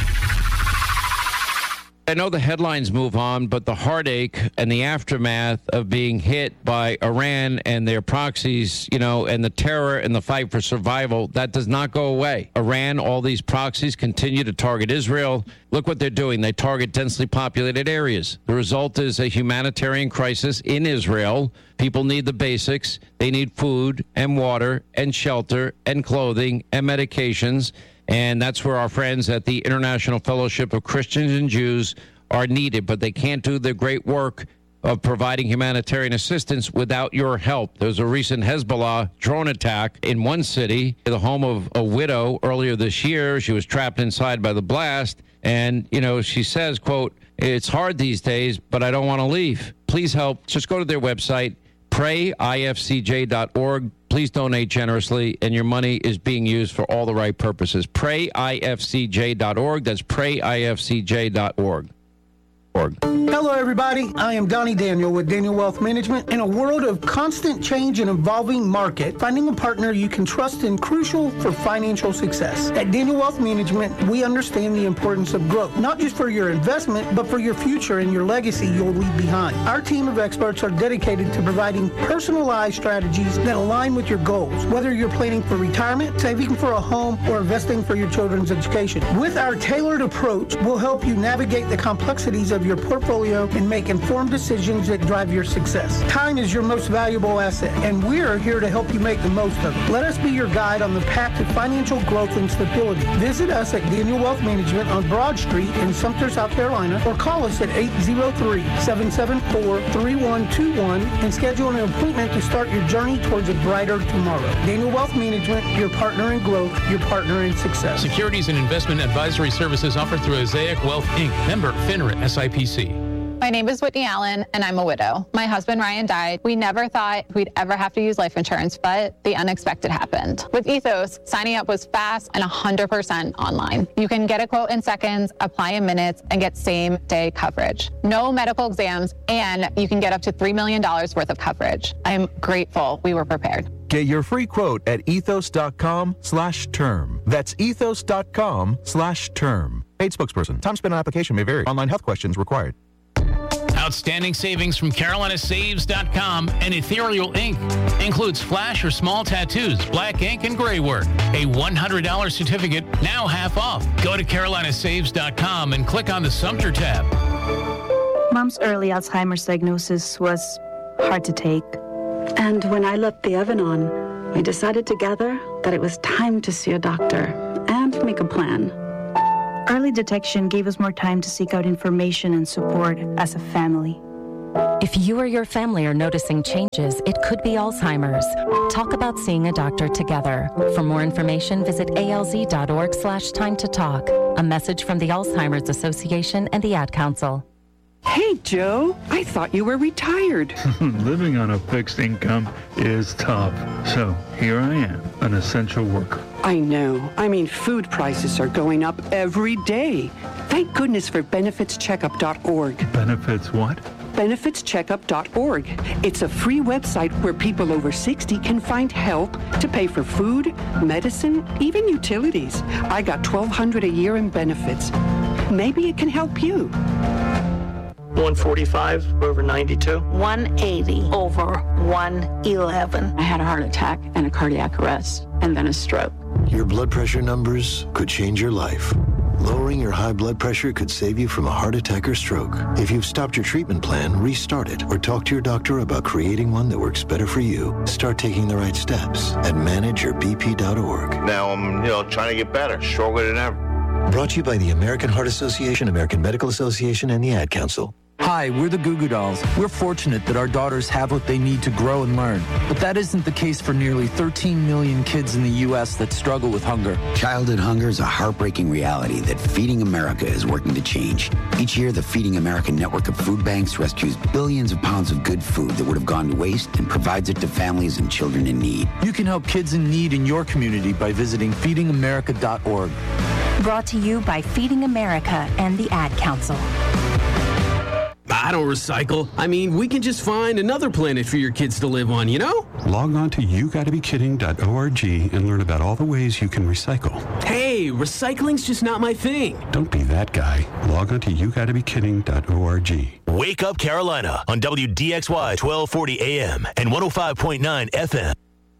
I know the headlines move on, but the heartache and the aftermath of being hit by Iran and their proxies, and the terror and the fight for survival, that does not go away. Iran, all these proxies continue to target Israel. Look what they're doing. They target densely populated areas. The result is a humanitarian crisis in Israel. People need the basics. They need food and water and shelter and clothing and medications. And that's where our friends at the International Fellowship of Christians and Jews are needed. But they can't do the great work of providing humanitarian assistance without your help. There was a recent Hezbollah drone attack in one city, the home of a widow earlier this year. She was trapped inside by the blast. And, she says, quote, "It's hard these days, but I don't want to leave. Please help." Just go to their website, prayifcj.org. Please donate generously, and your money is being used for all the right purposes. Prayifcj.org. That's prayifcj.org. Hello, everybody. I am Donnie Daniel with Daniel Wealth Management. In a world of constant change and evolving market, finding a partner you can trust is crucial for financial success. At Daniel Wealth Management, we understand the importance of growth, not just for your investment, but for your future and your legacy you'll leave behind. Our team of experts are dedicated to providing personalized strategies that align with your goals, whether you're planning for retirement, saving for a home, or investing for your children's education. With our tailored approach, we'll help you navigate the complexities of your portfolio and make informed decisions that drive your success. Time is your most valuable asset, and we're here to help you make the most of it. Let us be your guide on the path to financial growth and stability. Visit us at Daniel Wealth Management on Broad Street in Sumter, South Carolina, or call us at 803-774-3121 and schedule an appointment to start your journey towards a brighter tomorrow. Daniel Wealth Management, your partner in growth, your partner in success. Securities and investment advisory services offered through Azaic Wealth, Inc., member FINRA SIPC. My name is Whitney Allen, and I'm a widow. My husband, Ryan, died. We never thought we'd ever have to use life insurance, but the unexpected happened. With Ethos, signing up was fast and 100% online. You can get a quote in seconds, apply in minutes, and get same-day coverage. No medical exams, and you can get up to $3 million worth of coverage. I am grateful we were prepared. Get your free quote at ethos.com/term. That's ethos.com/term. Paid spokesperson. Time spent on application may vary. Online health questions required. Outstanding savings from CarolinaSaves.com and Ethereal Ink. Includes flash or small tattoos, black ink, and gray work. A $100 certificate, now half off. Go to CarolinaSaves.com and click on the Sumter tab. Mom's early Alzheimer's diagnosis was hard to take. And when I left the oven on, we decided together that it was time to see a doctor and make a plan. Early detection gave us more time to seek out information and support as a family. If you or your family are noticing changes, it could be Alzheimer's. Talk about seeing a doctor together. For more information, visit alz.org/time to talk. A message from the Alzheimer's Association and the Ad Council. Hey, Joe, I thought you were retired. Living on a fixed income is tough. So here I am, an essential worker. I know. I mean, food prices are going up every day. Thank goodness for benefitscheckup.org. Benefits what? benefitscheckup.org. It's a free website where people over 60 can find help to pay for food, medicine, even utilities. I got $1,200 a year in benefits. Maybe it can help you. 145 over 92. 180 over 111. I had a heart attack and a cardiac arrest and then a stroke. Your blood pressure numbers could change your life. Lowering your high blood pressure could save you from a heart attack or stroke. If you've stopped your treatment plan, restart it or talk to your doctor about creating one that works better for you. Start taking the right steps at manageyourbp.org. Now I'm, trying to get better, stronger than ever. Brought to you by the American Heart Association, American Medical Association, and the Ad Council. Hi, we're the Goo Goo Dolls. We're fortunate that our daughters have what they need to grow and learn. But that isn't the case for nearly 13 million kids in the U.S. that struggle with hunger. Childhood hunger is a heartbreaking reality that Feeding America is working to change. Each year, the Feeding America network of food banks rescues billions of pounds of good food that would have gone to waste and provides it to families and children in need. You can help kids in need in your community by visiting feedingamerica.org. Brought to you by Feeding America and the Ad Council. I don't recycle. I mean, we can just find another planet for your kids to live on, Log on to YouGottaBeKidding.org and learn about all the ways you can recycle. Hey, recycling's just not my thing. Don't be that guy. Log on to YouGottaBeKidding.org. Wake Up Carolina on WDXY 1240 AM and 105.9 FM.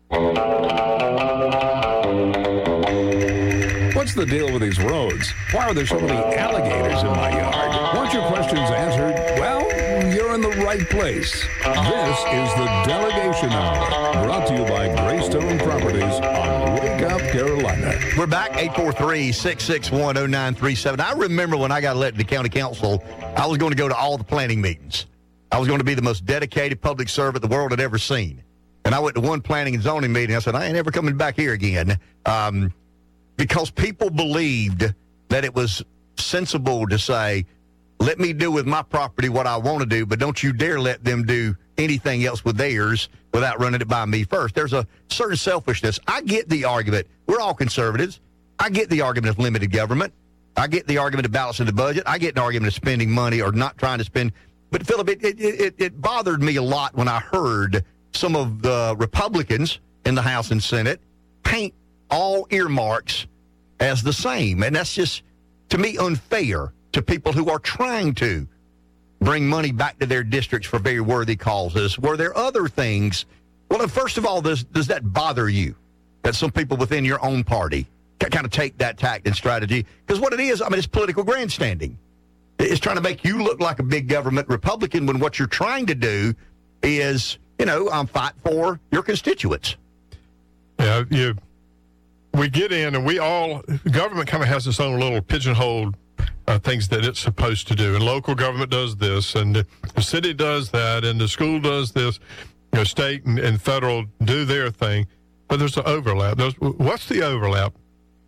What's the deal with these roads? Why are there so many alligators in my yard? Want your questions answered? Well, you're in the right place. This is the Delegation Hour, brought to you by Greystone Properties on Wake Up Carolina. We're back, 843-661-0937. I remember when I got elected to county council, I was going to go to all the planning meetings. I was going to be the most dedicated public servant the world had ever seen. And I went to one planning and zoning meeting. I said, I ain't ever coming back here again. Because people believed that it was sensible to say, let me do with my property what I want to do, but don't you dare let them do anything else with theirs without running it by me first. There's a certain selfishness. I get the argument. We're all conservatives. I get the argument of limited government. I get the argument of balancing the budget. I get an argument of spending money or not trying to spend. But, Philip, it bothered me a lot when I heard some of the Republicans in the House and Senate paint all earmarks as the same. And that's just, to me, unfair to people who are trying to bring money back to their districts for very worthy causes. Were there other things? Well, first of all, does that bother you, that some people within your own party kind of take that tact and strategy? Because what it is, it's political grandstanding. It's trying to make you look like a big government Republican when what you're trying to do is, fight for your constituents. Yeah, we get in and government kind of has its own little pigeonholed things that it's supposed to do. And local government does this, and the city does that, and the school does this. State and federal do their thing. But there's an overlap. What's the overlap?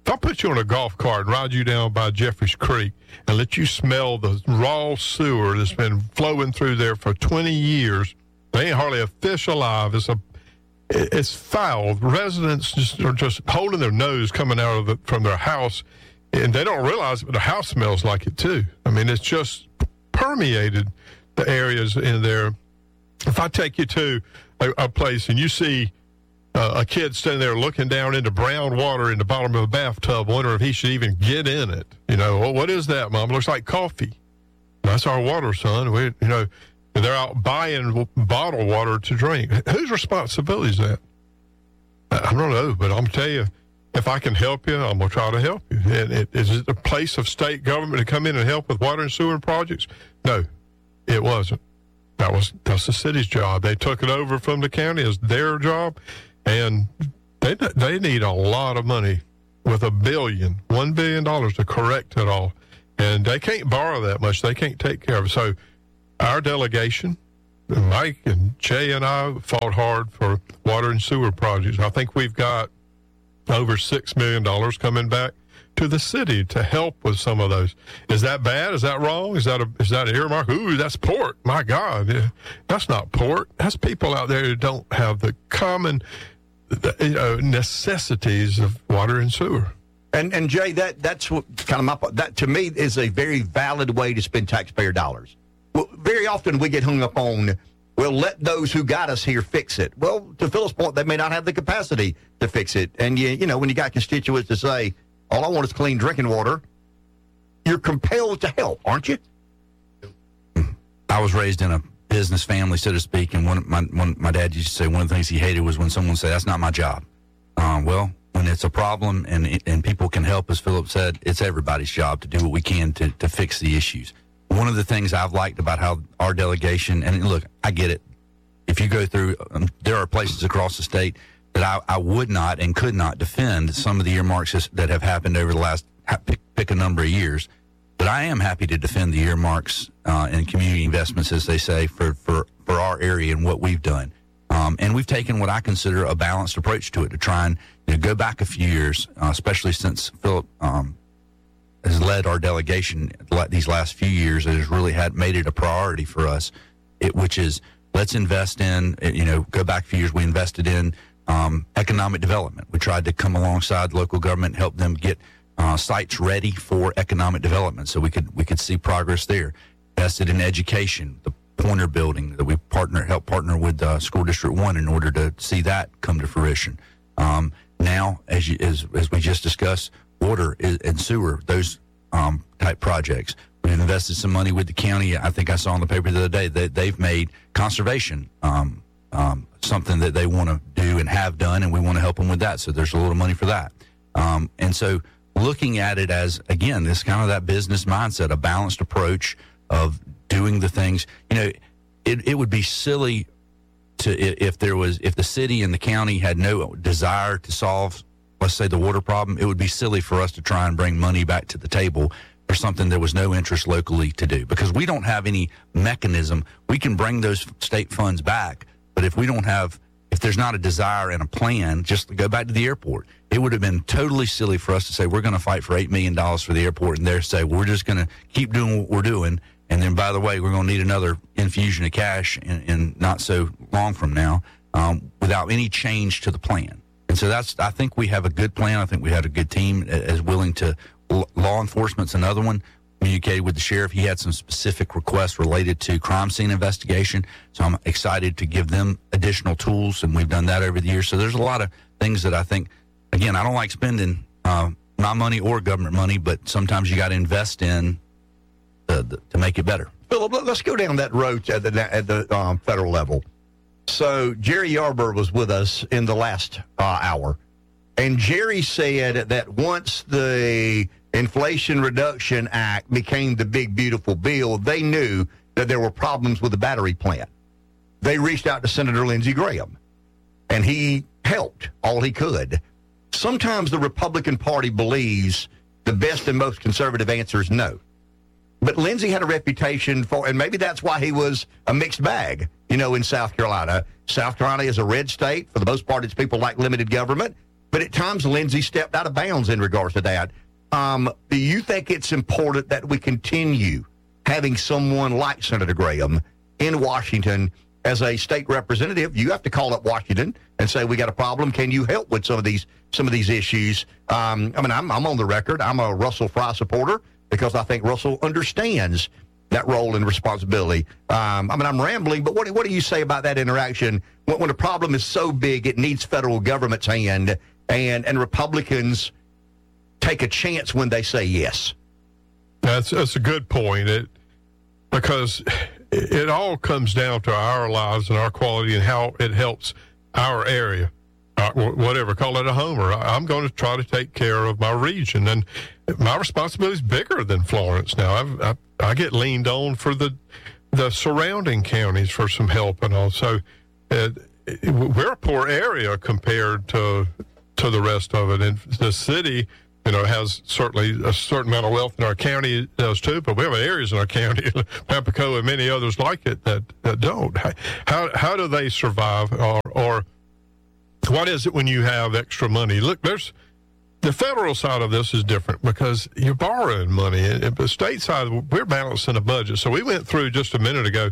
If I put you on a golf cart and ride you down by Jeffries Creek and let you smell the raw sewer that's been flowing through there for 20 years, there ain't hardly a fish alive. It's foul. Residents are just holding their nose coming out from their house, and they don't realize it, but the house smells like it too. I mean, it's just permeated the areas in there. If I take you to a place and you see a kid standing there looking down into brown water in the bottom of a bathtub, wondering if he should even get in it. Well, what is that, Mom? It looks like coffee. That's our water, son. They're out buying bottled water to drink. Whose responsibility is that? I don't know, but I'm going to tell you, if I can help you, I'm going to try to help you. And is it a place of state government to come in and help with water and sewer projects? No, it wasn't. That's the city's job. They took it over from the county as their job, and they need a lot of money with $1 billion to correct it all. And they can't borrow that much. They can't take care of it. So our delegation, Mike and Jay and I, fought hard for water and sewer projects. I think we've got over $6 million coming back to the city to help with some of those. Is that bad? Is that wrong? Is that an earmark? Ooh, that's port. My God, that's not port. That's people out there who don't have the common necessities of water and sewer. And Jay, that's what kind of that to me is a very valid way to spend taxpayer dollars. Well, very often we get hung up on, well, let those who got us here fix it. Well, to Phil's point, they may not have the capacity to fix it. And when you got constituents to say, all I want is clean drinking water, you're compelled to help, aren't you? I was raised in a business family, so to speak, and my dad used to say one of the things he hated was when someone said, that's not my job. Well, when it's a problem and people can help, as Philip said, it's everybody's job to do what we can to fix the issues. One of the things I've liked about how our delegation, and look, I get it. If you go through, there are places across the state that I would not and could not defend some of the earmarks that have happened over the last, pick a number of years. But I am happy to defend the earmarks and community investments, as they say, for our area and what we've done. And we've taken what I consider a balanced approach to it, to try and go back a few years, especially since Philip has led our delegation these last few years. It has really made it a priority for us, which is let's invest in, go back a few years, we invested in economic development. We tried to come alongside local government and help them get sites ready for economic development so we could see progress there. Invested in education, the Pointer building that we help partner with School District 1 in order to see that come to fruition. Now, as we just discussed, water and sewer, those type projects. We've invested some money with the county. I think I saw in the paper the other day that they've made conservation something that they want to do and have done, and we want to help them with that. So there's a little money for that. And so looking at it as, again, this kind of that business mindset, a balanced approach of doing the things. It would be silly if the city and the county had no desire to solve, let's say, the water problem. It would be silly for us to try and bring money back to the table for something there was no interest locally to do, because we don't have any mechanism. We can bring those state funds back, but if there's not a desire and a plan, just to go back to the airport, it would have been totally silly for us to say we're going to fight for $8 million for the airport and there say we're just going to keep doing what we're doing. And then, by the way, we're going to need another infusion of cash in not so long from now without any change to the plan. And so I think we have a good plan. I think we had a good team as willing to. Law enforcement's another one. Communicated with the sheriff. He had some specific requests related to crime scene investigation. So I'm excited to give them additional tools, and we've done that over the years. So there's a lot of things that I think, again, I don't like spending my money or government money, but sometimes you got to invest in to make it better. Philip, let's go down that road at the federal level. So Jerry Yarborough was with us in the last hour, and Jerry said that once the Inflation Reduction Act became the big, beautiful bill, they knew that there were problems with the battery plant. They reached out to Senator Lindsey Graham, and he helped all he could. Sometimes the Republican Party believes the best and most conservative answer is no. But Lindsey had a reputation for, and maybe that's why he was a mixed bag, in South Carolina. South Carolina is a red state. For the most part, its people like limited government. But at times, Lindsey stepped out of bounds in regards to that. Do you think it's important that we continue having someone like Senator Graham in Washington as a state representative? You have to call up Washington and say, we got a problem. Can you help with some of these issues? I'm on the record. I'm a Russell Fry supporter because I think Russell understands that role and responsibility. I'm rambling, but what do you say about that interaction when a problem is so big it needs federal government's hand and Republicans take a chance when they say yes? That's a good point. Because it all comes down to our lives and our quality and how it helps our area. Whatever, call it a homer. I'm going to try to take care of my region, and my responsibility is bigger than Florence now. I get leaned on for the surrounding counties for some help and all. So we're a poor area compared to the rest of it, and the city, has certainly a certain amount of wealth in our county. It does too, but we have areas in our county, Papaco and many others like it, that don't. How do they survive, or what is it when you have extra money? Look, the federal side of this is different because you're borrowing money. And the state side, we're balancing a budget. So we went through just a minute ago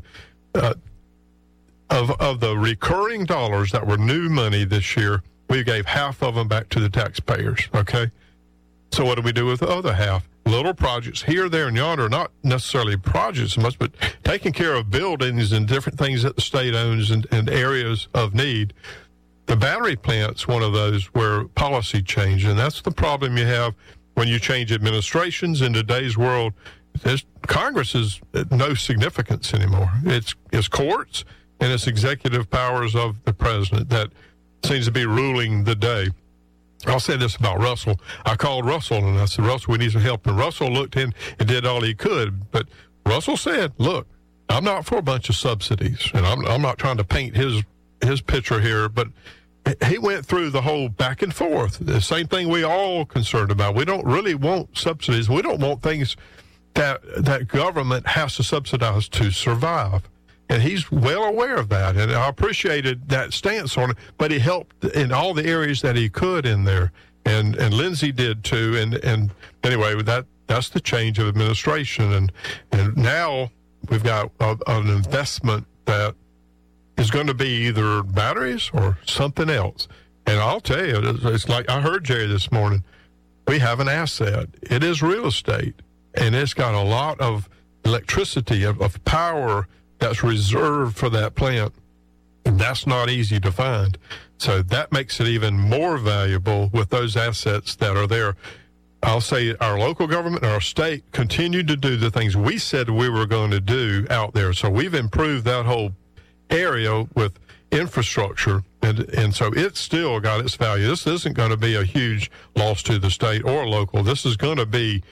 of the recurring dollars that were new money this year. We gave half of them back to the taxpayers. Okay. So what do we do with the other half? Little projects here, there, and yonder, not necessarily projects so much, but taking care of buildings and different things that the state owns and areas of need. The battery plant's one of those where policy change, and that's the problem you have when you change administrations in today's world. Congress is no significance anymore. It's courts and it's executive powers of the president that seems to be ruling the day. I'll say this about Russell. I called Russell and I said, Russell, we need some help. And Russell looked in and did all he could. But Russell said, look, I'm not for a bunch of subsidies. And I'm not trying to paint his picture here, but he went through the whole back and forth. The same thing we all concerned about. We don't really want subsidies. We don't want things that government has to subsidize to survive. And he's well aware of that, and I appreciated that stance on it, but he helped in all the areas that he could in there, and Lindsey did too, and anyway, that's the change of administration, and now we've got an investment that is going to be either batteries or something else, and I'll tell you, it's like I heard Jerry this morning, we have an asset. It is real estate, and it's got a lot of electricity, of power, that's reserved for that plant. And that's not easy to find. So that makes it even more valuable with those assets that are there. I'll say our local government and our state continued to do the things we said we were going to do out there. So we've improved that whole area with infrastructure. And so it's still got its value. This isn't going to be a huge loss to the state or local. This is going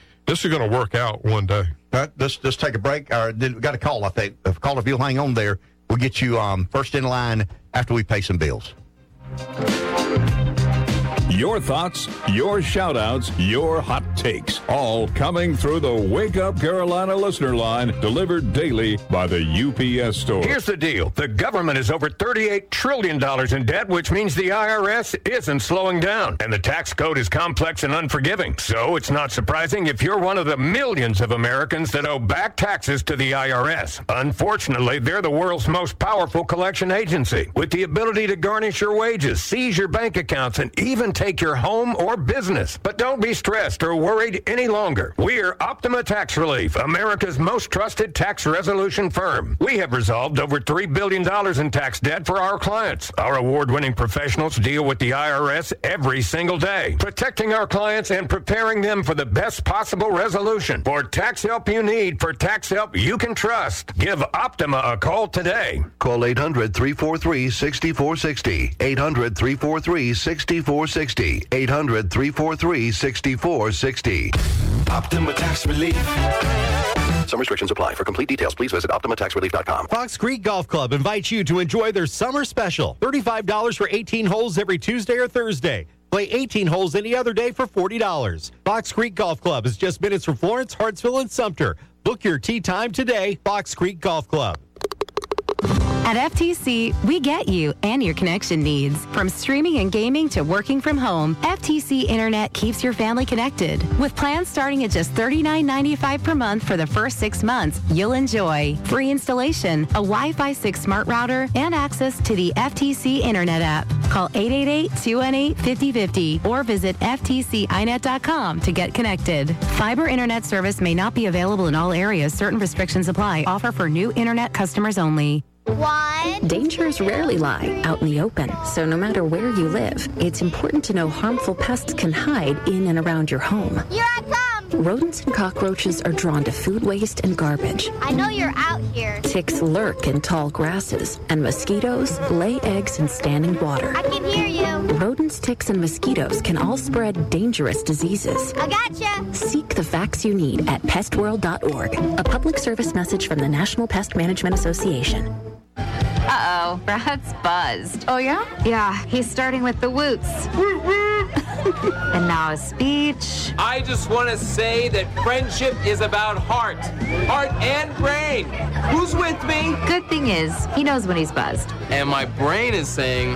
to work out one day. All right, let's take a break. We got a call, I think. If you'll hang on there, we'll get you first in line after we pay some bills. Your thoughts, your shout-outs, your hot takes, all coming through the Wake Up Carolina listener line, delivered daily by the UPS store. Here's the deal. The government is over $38 trillion in debt, which means the IRS isn't slowing down. And the tax code is complex and unforgiving. So it's not surprising if you're one of the millions of Americans that owe back taxes to the IRS. Unfortunately, they're the world's most powerful collection agency, with the ability to garnish your wages, seize your bank accounts, and even take your home or business. But don't be stressed or worried any longer. We're Optima Tax Relief, America's most trusted tax resolution firm. We have resolved over $3 billion in tax debt for our clients. Our award-winning professionals deal with the IRS every single day, protecting our clients and preparing them for the best possible resolution. For tax help you need, for tax help you can trust, give Optima a call today. Call 800-343-6460. 800-343-6460. 800-343-6460. Optima Tax Relief. Some restrictions apply. For complete details, please visit OptimaTaxRelief.com. Fox Creek Golf Club invites you to enjoy their summer special. $35 for 18 holes every Tuesday or Thursday. Play 18 holes any other day for $40. Fox Creek Golf Club is just minutes from Florence, Hartsville, and Sumter. Book your tee time today, Fox Creek Golf Club. At FTC, we get you and your connection needs. From streaming and gaming to working from home, FTC Internet keeps your family connected. With plans starting at just $39.95 per month for the first 6 months, you'll enjoy free installation, a Wi-Fi 6 smart router, and access to the FTC Internet app. Call 888-218-5050 or visit ftcinet.com to get connected. Fiber Internet service may not be available in all areas. Certain restrictions apply. Offer for new Internet customers only. Dangers rarely lie out in the open, so no matter where you live, it's important to know harmful pests can hide in and around your home. Here I come! Rodents and cockroaches are drawn to food waste and garbage. I know you're out here. Ticks lurk in tall grasses, and mosquitoes lay eggs in standing water. I can hear you. Rodents, ticks, and mosquitoes can all spread dangerous diseases. I gotcha. Seek the facts you need at pestworld.org. A public service message from the National Pest Management Association. Uh-oh, Brad's buzzed. Oh, yeah? Yeah, he's starting with the woots. And now a speech. I just want to say that friendship is about heart and brain. Who's with me? Good thing is, he knows when he's buzzed. And my brain is saying,